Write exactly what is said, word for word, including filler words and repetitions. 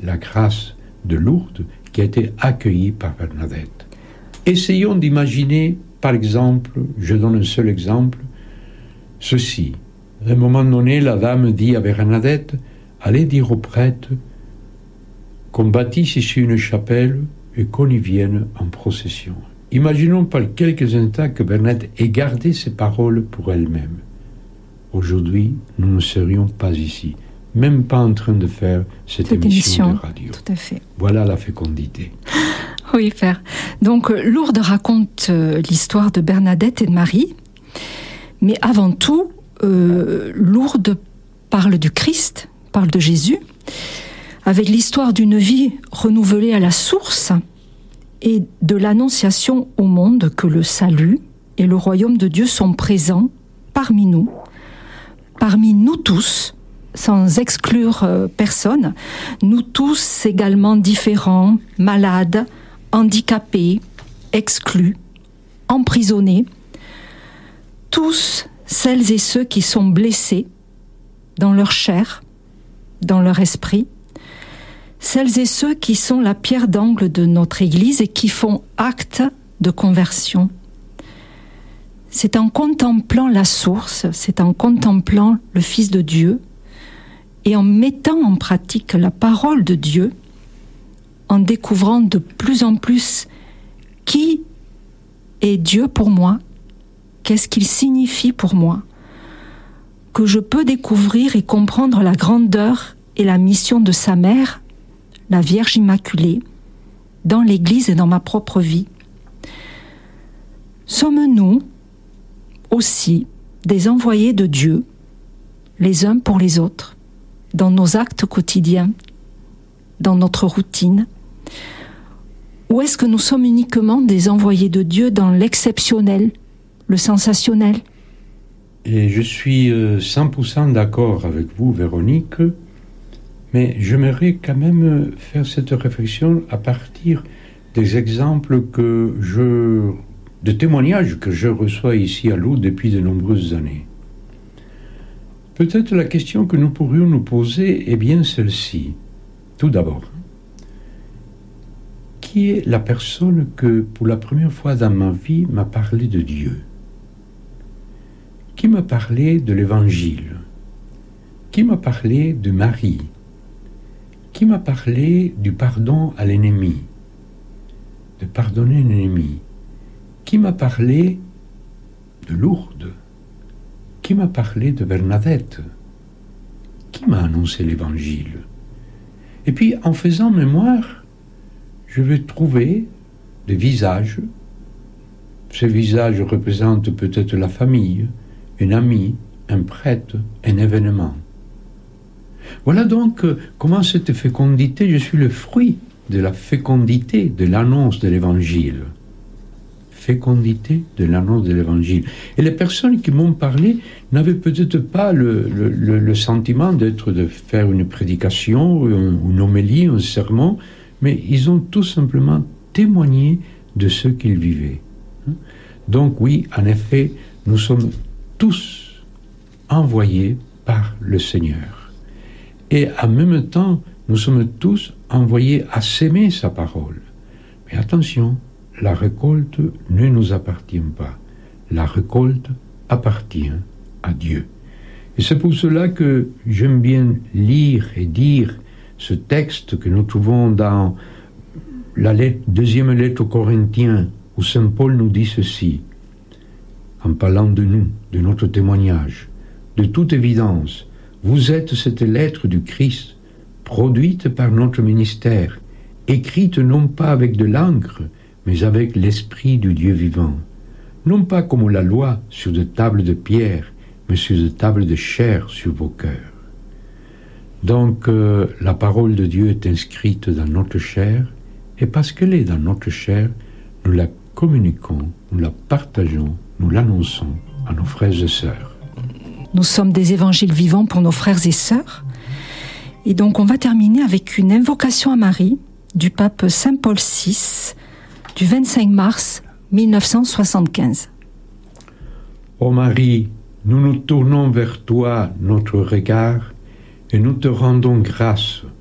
la grâce de Lourdes qui a été accueillie par Bernadette. Essayons d'imaginer, par exemple, je donne un seul exemple, ceci. À un moment donné, la dame dit à Bernadette, allez dire aux prêtres qu'on bâtisse ici une chapelle et qu'on y vienne en procession. Imaginons par quelques instants que Bernadette ait gardé ces paroles pour elle-même. Aujourd'hui, nous ne serions pas ici, même pas en train de faire cette, cette émission, émission de radio. Tout à fait. Voilà la fécondité. Oui, Père. Donc, Lourdes raconte euh, l'histoire de Bernadette et de Marie, mais avant tout, euh, Lourdes parle du Christ, parle de Jésus, avec l'histoire d'une vie renouvelée à la source et de l'annonciation au monde que le salut et le royaume de Dieu sont présents parmi nous, parmi nous tous, sans exclure euh, personne, nous tous également différents, malades, handicapés, exclus, emprisonnés, tous celles et ceux qui sont blessés dans leur chair, dans leur esprit, celles et ceux qui sont la pierre d'angle de notre Église et qui font acte de conversion. C'est en contemplant la source, c'est en contemplant le Fils de Dieu et en mettant en pratique la parole de Dieu, en découvrant de plus en plus qui est Dieu pour moi, qu'est-ce qu'il signifie pour moi, que je peux découvrir et comprendre la grandeur et la mission de sa mère, la Vierge Immaculée, dans l'Église et dans ma propre vie. Sommes-nous aussi des envoyés de Dieu, les uns pour les autres, dans nos actes quotidiens, dans notre routine? Ou est-ce que nous sommes uniquement des envoyés de Dieu dans l'exceptionnel, le sensationnel? Et je suis cent pour cent d'accord avec vous, Véronique, mais j'aimerais quand même faire cette réflexion à partir des exemples que je, de témoignages que je reçois ici à Lourdes depuis de nombreuses années. Peut-être la question que nous pourrions nous poser est bien celle-ci. Tout d'abord, qui est la personne que, pour la première fois dans ma vie, m'a parlé de Dieu? Qui m'a parlé de l'Évangile? Qui m'a parlé de Marie? Qui m'a parlé du pardon à l'ennemi? De pardonner un ennemi? Qui m'a parlé de Lourdes? Qui m'a parlé de Bernadette? Qui m'a annoncé l'Évangile? Et puis, en faisant mémoire, je vais trouver des visages. Ces visages représentent peut-être la famille, un ami, un prêtre, un événement. Voilà donc comment cette fécondité, je suis le fruit de la fécondité de l'annonce de l'Évangile. Fécondité de l'annonce de l'Évangile. Et les personnes qui m'ont parlé n'avaient peut-être pas le, le, le, le sentiment d'être, de faire une prédication, une, une homélie, un sermon, mais ils ont tout simplement témoigné de ce qu'ils vivaient. Donc oui, en effet, nous sommes tous envoyés par le Seigneur. Et en même temps, nous sommes tous envoyés à s'aimer sa parole. Mais attention, la récolte ne nous appartient pas. La récolte appartient à Dieu. Et c'est pour cela que j'aime bien lire et dire ce texte que nous trouvons dans la lettre, deuxième lettre aux Corinthiens, où Saint Paul nous dit ceci, en parlant de nous, de notre témoignage. De toute évidence, vous êtes cette lettre du Christ, produite par notre ministère, écrite non pas avec de l'encre, mais avec l'Esprit du Dieu vivant, non pas comme la loi sur de tables de pierre, mais sur de tables de chair sur vos cœurs. Donc, euh, la parole de Dieu est inscrite dans notre chair, et parce qu'elle est dans notre chair, nous la communiquons, nous la partageons, nous l'annonçons à nos frères et sœurs. Nous sommes des évangiles vivants pour nos frères et sœurs. Et donc, on va terminer avec une invocation à Marie du pape Saint Paul six, du vingt-cinq mars mille neuf cent soixante-quinze. Ô Marie, nous nous tournons vers toi notre regard et nous te rendons grâce